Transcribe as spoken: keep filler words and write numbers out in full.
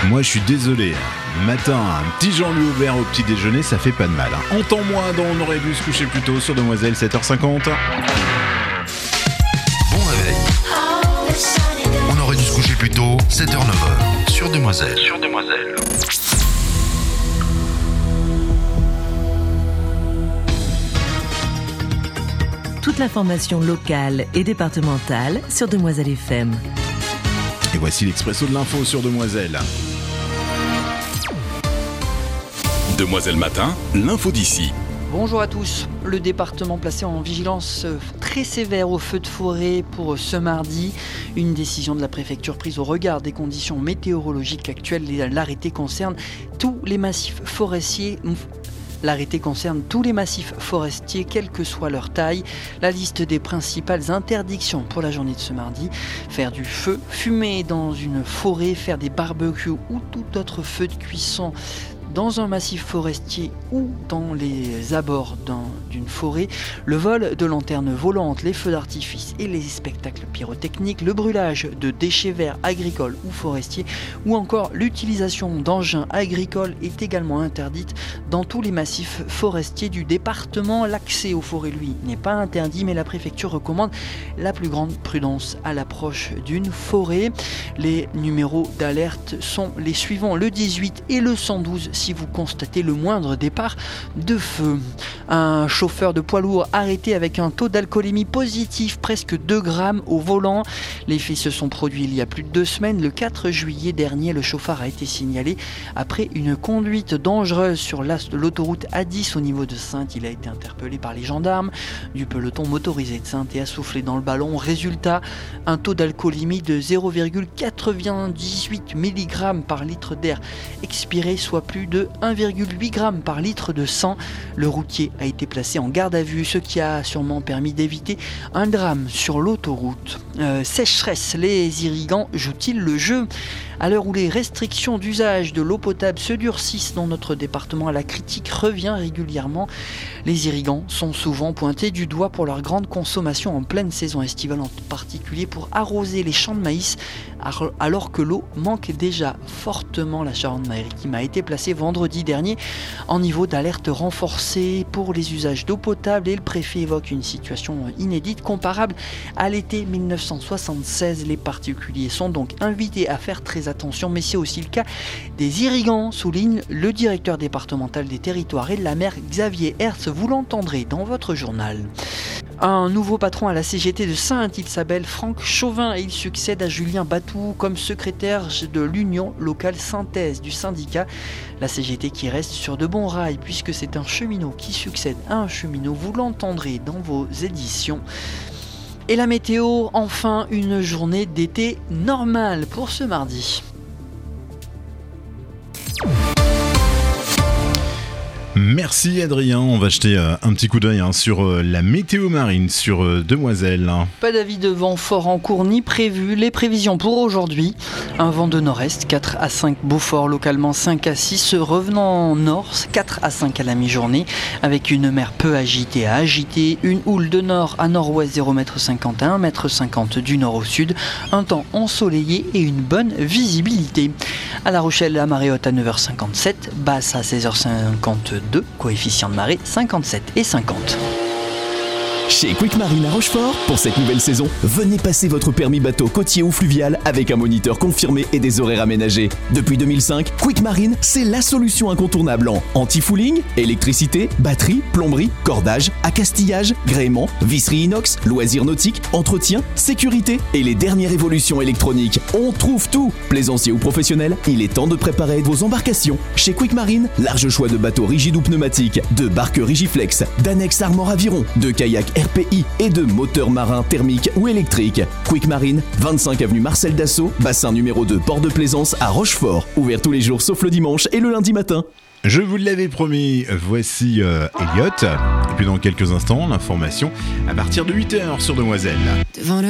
Moi, je suis désolé. Le matin, un petit Jean-Louis Aubert au petit déjeuner, ça fait pas de mal. Hein. Entends-moi, dont on aurait dû se coucher plus tôt sur Demoiselle, sept heures cinquante. Bon réveil. On aurait dû se coucher plus tôt, sept heures neuf heures, sur Demoiselle. Sur Demoiselle. Toute l'information locale et départementale sur Demoiselle F M. Et voici l'expresso de l'info sur Demoiselle. Demoiselle Matin, l'info d'ici. Bonjour à tous. Le département placé en vigilance très sévère au feu de forêt pour ce mardi. Une décision de la préfecture prise au regard des conditions météorologiques actuelles. L'arrêté concerne tous les massifs forestiers. L'arrêté concerne tous les massifs forestiers, quelle que soit leur taille. La liste des principales interdictions pour la journée de ce mardi: faire du feu, fumer dans une forêt, faire des barbecues ou tout autre feu de cuisson dans un massif forestier ou dans les abords d'un, d'une forêt, le vol de lanternes volantes, les feux d'artifice et les spectacles pyrotechniques, le brûlage de déchets verts agricoles ou forestiers, ou encore l'utilisation d'engins agricoles est également interdite dans tous les massifs forestiers du département. L'accès aux forêts, lui, n'est pas interdit, mais la préfecture recommande la plus grande prudence à l'approche d'une forêt. Les numéros d'alerte sont les suivants: le dix-huit et le cent douze si vous constatez le moindre départ de feu. Un chauffeur de poids lourd arrêté avec un taux d'alcoolémie positif, presque deux grammes au volant. Les faits se sont produits il y a plus de deux semaines. Le quatre juillet dernier, le chauffeur a été signalé après une conduite dangereuse sur l'as de l'autoroute A dix au niveau de Saintes. Il a été interpellé par les gendarmes du peloton motorisé de Saintes et a soufflé dans le ballon. Résultat, un taux d'alcoolémie de zéro virgule quatre-vingt-dix-huit milligrammes par litre d'air expiré, soit plus de un virgule huit grammes par litre de sang. Le routier a été placé en garde à vue, ce qui a sûrement permis d'éviter un drame sur l'autoroute. Euh, sécheresse, les irrigants jouent-ils le jeu ? À l'heure où les restrictions d'usage de l'eau potable se durcissent dans notre département, la critique revient régulièrement. Les irrigants sont souvent pointés du doigt pour leur grande consommation en pleine saison estivale, en particulier pour arroser les champs de maïs, alors que l'eau manque déjà fortement. La Charente-Maritime a été placée vendredi dernier en niveau d'alerte renforcée pour les usages d'eau potable et le préfet évoque une situation inédite comparable à l'été dix-neuf cent soixante-seize. Les particuliers sont donc invités à faire très attention, mais c'est aussi le cas des irrigants, souligne le directeur départemental des territoires et de la mer, Xavier Hertz. Vous l'entendrez dans votre journal. Un nouveau patron à la C G T de Saintes, il s'appelle Franck Chauvin et il succède à Julien Batou comme secrétaire de l'Union locale saintaise du syndicat. La C G T qui reste sur de bons rails puisque c'est un cheminot qui succède à un cheminot. Vous l'entendrez dans vos éditions. Et la météo, enfin une journée d'été normale pour ce mardi. Merci Adrien, on va jeter euh, un petit coup d'œil hein, sur euh, la météo marine sur euh, Demoiselle. Pas d'avis de vent fort en cours ni prévu. Les prévisions pour aujourd'hui: un vent de nord-est, quatre à cinq Beaufort, localement cinq à six, revenant nord, quatre à cinq à la mi-journée, avec une mer peu agitée à agitée, une houle de nord à nord-ouest, zéro virgule cinquante à un virgule cinquante du nord au sud, un temps ensoleillé et une bonne visibilité. À La Rochelle, la marée haute à neuf heures cinquante-sept, basse à seize heures cinquante-deux, coefficient de marée cinquante-sept et cinquante. Chez Quick Marine à Rochefort, pour cette nouvelle saison, venez passer votre permis bateau côtier ou fluvial avec un moniteur confirmé et des horaires aménagés. Depuis deux mille cinq, Quick Marine, c'est la solution incontournable en anti-fouling, électricité, batterie, plomberie, cordage, accastillage, gréement, visserie inox, loisirs nautiques, entretien, sécurité et les dernières évolutions électroniques. On trouve tout. Plaisancier ou professionnel, il est temps de préparer vos embarcations. Chez Quick Marine, large choix de bateaux rigides ou pneumatiques, de barques Rigiflex, d'annexes Armor Aviron, de kayak R P I et de moteurs marins thermiques ou électriques. Quick Marine, vingt-cinq avenue Marcel Dassault, bassin numéro deux, port de Plaisance à Rochefort. Ouvert tous les jours sauf le dimanche et le lundi matin. Je vous l'avais promis, voici euh, Elliot. Et puis dans quelques instants, l'information à partir de huit heures sur Demoiselle. Devant le